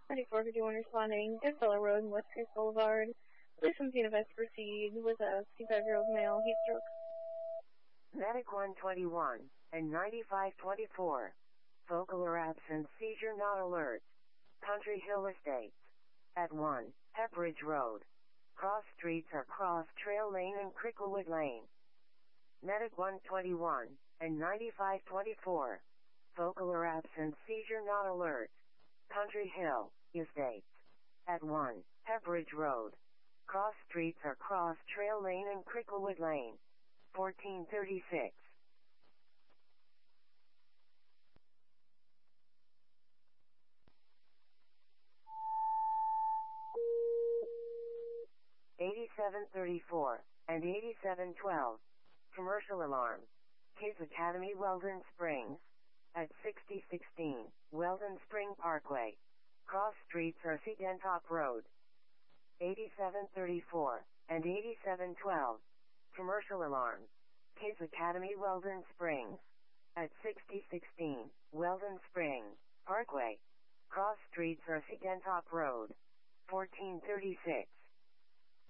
9451 responding. Goodfellow Road and West Coast Boulevard. Listen to Vest proceed with a 65-year-old male heat stroke. Medic 121 and 9524. Focal or absent seizure not alert. Country Hill Estates. At 1, Pepperidge Road. Cross streets are Cross Trail Lane and Cricklewood Lane. Medic 121 and 9524. Focal or absent seizure not alert. Country Hill Estates. At 1, Pepperidge Road. Cross streets are Cross Trail Lane and Cricklewood Lane. 1436. $87.34 and $87.12. Commercial alarm. Kids Academy Weldon Springs. At 6016 Weldon Spring Parkway. Cross streets are Seagantop Road. $87.34 and $87.12. Commercial alarm. Kids Academy Weldon Springs. At 6016 Weldon Spring Parkway. Cross streets are Seagantop Road. 1436.